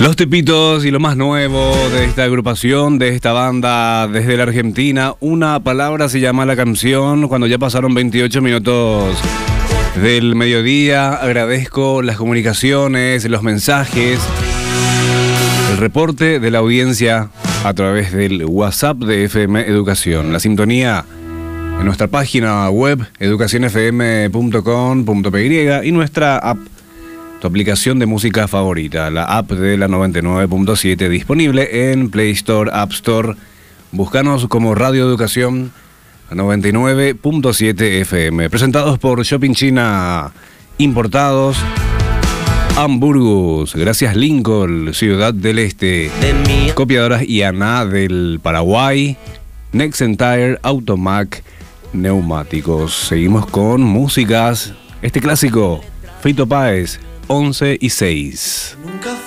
Los Tepitos y lo más nuevo de esta agrupación, de esta banda desde la Argentina. Una palabra se llama la canción. Cuando ya pasaron 28 minutos del mediodía, agradezco las comunicaciones, los mensajes, el reporte de la audiencia a través del WhatsApp de FM Educación. La sintonía en nuestra página web educacionfm.com.py y nuestra app, tu aplicación de música favorita, la app de la 99.7, disponible en Play Store, App Store. Búscanos como Radio Educación 99.7 FM. Presentados por Shopping China Importados, Hamburgus, gracias Lincoln, Ciudad del Este, Copiadoras IANA del Paraguay, Nexentire, Automac, Neumáticos. Seguimos con músicas. Este clásico, Fito Páez, 11 y 6.